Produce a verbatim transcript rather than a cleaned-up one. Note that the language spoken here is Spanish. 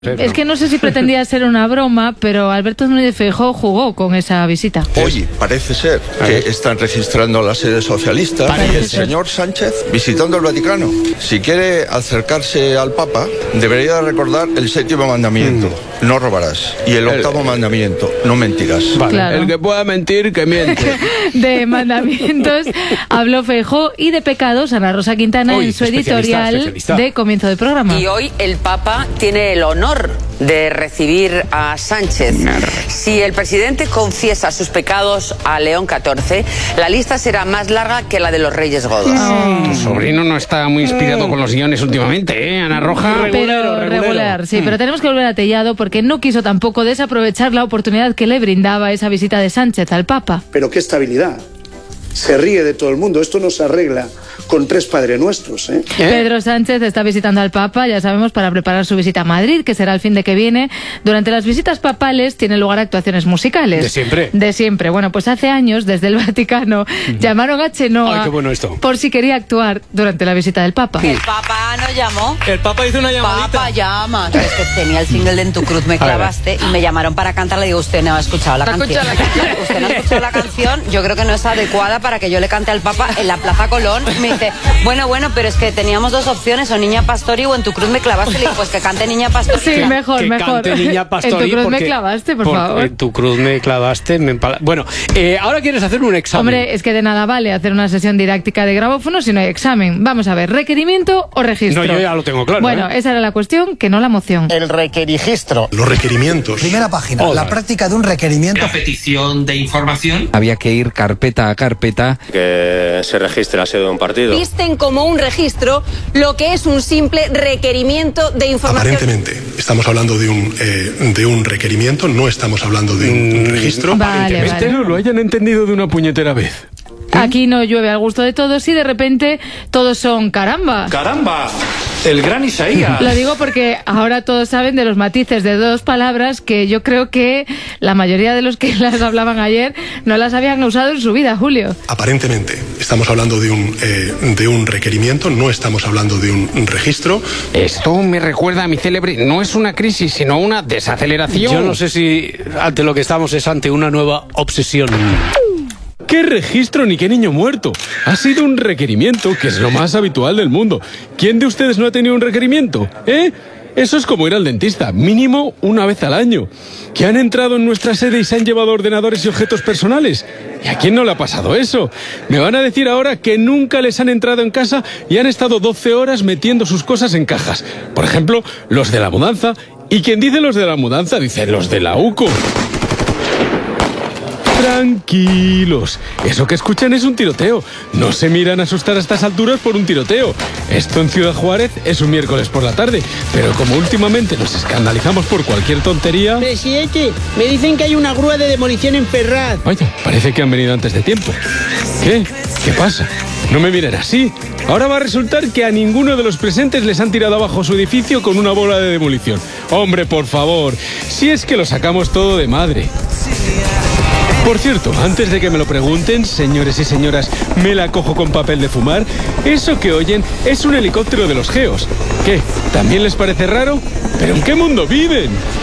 Es que no sé si pretendía ser una broma, pero Alberto Núñez Feijóo jugó con esa visita. Oye, parece ser que están registrando la sede socialista y el señor Sánchez visitando el Vaticano. Si quiere acercarse al Papa, debería recordar el séptimo mandamiento, mm. no robarás, y el octavo el... mandamiento, no mentirás. Vale. Claro. El que pueda mentir, que miente. De mandamientos habló Feijóo y de pecados Ana Rosa Quintana Uy, en su editorial especialista. de comienzo del programa. Y hoy el Papa tiene el honor de recibir a Sánchez. Si el presidente confiesa sus pecados a León catorce, la lista será más larga que la de los Reyes Godos. Oh. Tu sobrino no está muy inspirado con los guiones últimamente, ¿eh, Ana Roja? Pero regulero, regulero. regular, sí, mm. pero tenemos que volver a Tellado porque no quiso tampoco desaprovechar la oportunidad que le brindaba esa visita de Sánchez al Papa. Pero qué estabilidad. Se ríe de todo el mundo. Esto no se arregla con tres Padre Nuestros, ¿eh? ¿Eh? Pedro Sánchez está visitando al Papa, ya sabemos, para preparar su visita a Madrid, que será el fin de que viene. Durante las visitas papales tienen lugar actuaciones musicales. ¿De siempre? De siempre. Bueno, pues hace años, desde el Vaticano, uh-huh. llamaron a Chenoa Ay, qué bueno esto. por si quería actuar durante la visita del Papa. El Papa nos llamó. El Papa hizo una llamadita. Papa llama. Es que tenía el single de En tu cruz me clavaste y me llamaron para cantar. Le digo, usted no ha escuchado la canción. Escuchado la canción. Usted no ha escuchado la canción. Yo creo que no es adecuada para que yo le cante al Papa en la Plaza Colón. Y me dice, bueno, bueno, pero es que teníamos dos opciones, o Niña Pastori o En tu cruz me clavaste. Le digo, pues que cante Niña Pastori. Sí, mejor, que mejor. Cante Niña Pastori. En tu cruz porque, me clavaste, por porque favor. En tu cruz me clavaste. Me empala... Bueno, eh, ahora quieres hacer un examen. Hombre, es que de nada vale hacer una sesión didáctica de grabófono si no hay examen. Vamos a ver, ¿requerimiento o registro? No, yo ya lo tengo claro. Bueno, ¿eh? esa era la cuestión, que no la moción. El requerigistro. Los requerimientos. Primera página, Hola. la práctica de un requerimiento. La petición de información. Había que ir carpeta a carpeta. Que se registre la sede de un partido. Visten como un registro lo que es un simple requerimiento de información. Aparentemente, estamos hablando de un, eh, de un requerimiento, no estamos hablando de un mm, registro. Vale, vale. Espero lo hayan entendido de una puñetera vez. Aquí no llueve al gusto de todos y de repente todos son caramba. ¡Caramba! El gran Isaías. Lo digo porque ahora todos saben de los matices de dos palabras que yo creo que la mayoría de los que las hablaban ayer no las habían usado en su vida, Julio. Aparentemente, estamos hablando de un, eh, de un requerimiento, no estamos hablando de un registro. Esto me recuerda a mi célebre, no es una crisis, sino una desaceleración. Yo no sé si ante lo que estamos es ante una nueva obsesión. ¿Qué registro ni qué niño muerto? Ha sido un requerimiento, que es lo más habitual del mundo. ¿Quién de ustedes no ha tenido un requerimiento? ¿Eh? Eso es como ir al dentista, mínimo una vez al año. ¿Que han entrado en nuestra sede y se han llevado ordenadores y objetos personales? ¿Y a quién no le ha pasado eso? Me van a decir ahora que nunca les han entrado en casa y han estado doce horas metiendo sus cosas en cajas. Por ejemplo, los de la mudanza. ¿Y quien dice los de la mudanza? Dice los de la U C O. Tranquilos, eso que escuchan es un tiroteo. No se miran a asustar a estas alturas por un tiroteo. Esto en Ciudad Juárez es un miércoles por la tarde, pero como últimamente nos escandalizamos por cualquier tontería... Presidente, me dicen que hay una grúa de demolición en Ferraz. Vaya, parece que han venido antes de tiempo. ¿Qué? ¿Qué pasa? No me miren así. Ahora va a resultar que a ninguno de los presentes les han tirado abajo su edificio con una bola de demolición. Hombre, por favor, si es que lo sacamos todo de madre. Por cierto, antes de que me lo pregunten, señores y señoras, me la cojo con papel de fumar, eso que oyen es un helicóptero de los geos. ¿Qué? ¿También les parece raro? ¿Pero en qué mundo viven?